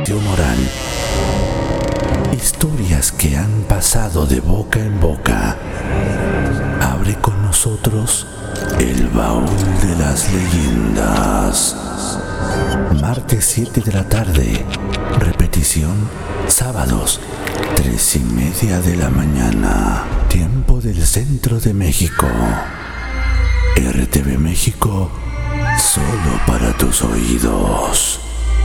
Moral. Historias que han pasado de boca en boca. Abre con nosotros el baúl de las leyendas. Martes 7 de la tarde. Repetición sábados 3:30 de la mañana. Tiempo del centro de México. RTV México, solo para tus oídos.